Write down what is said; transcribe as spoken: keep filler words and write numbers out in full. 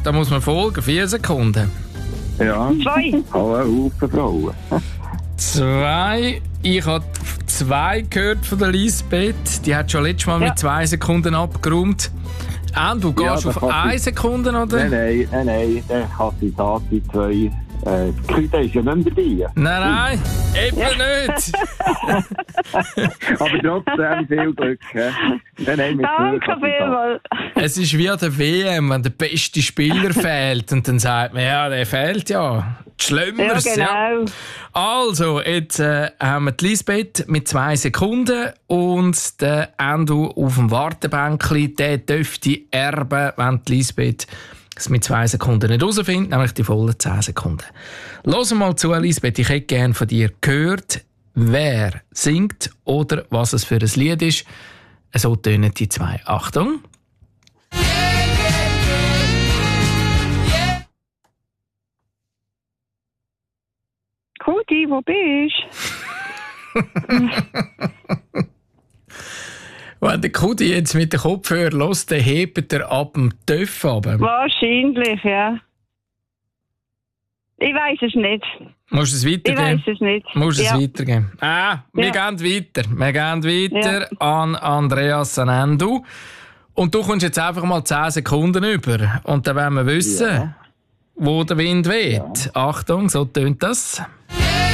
da muss man folgen. Vier Sekunden. Ja. Zwei. Hallo, Haufen Frauen. Zwei. Ich habe zwei gehört von der Lisbeth. Die hat schon letztes Mal Ja. mit zwei Sekunden abgeräumt. Und du gehst Ja, auf das kann eine ich- Sekunde, oder? Nein, nein, nein, nein, der Kandidat die zwei. Äh, die Küte ist ja nicht mehr dabei. Nein, nein, eben nicht. Aber trotzdem viel Glück. He? Nein, nein, mit Danke vielmals. Es ist wie an der W M, wenn der beste Spieler fehlt. Und dann sagt man, ja, der fehlt ja. Schlimmeres, Ja, genau. Also, jetzt äh, haben wir die Lisbeth mit zwei Sekunden und der Endo auf dem Wartebänkli, der dürfte erben, wenn die Lisbeth es mit zwei Sekunden nicht herausfindet, nämlich die vollen zehn Sekunden. Los mal zu, Lisbeth, ich hätte gerne von dir gehört, wer singt oder was es für ein Lied ist. So tönen die zwei. Achtung. Kuti, wo bist Wenn der Kudi jetzt mit dem Kopfhörer hört, dann hebt er ab dem Töff ab. du? Wahrscheinlich, ja. Ich weiß es nicht. Musst du es Ich weitergeben? weiß es nicht. Musst du ja. es weitergeben? Ah, wir Ja. gehen weiter. Wir gehen weiter an Andreas Sanendu. Und du kommst jetzt einfach mal zehn Sekunden über. Und dann wollen wir wissen, Ja. wo der Wind weht. Achtung, so tönt das.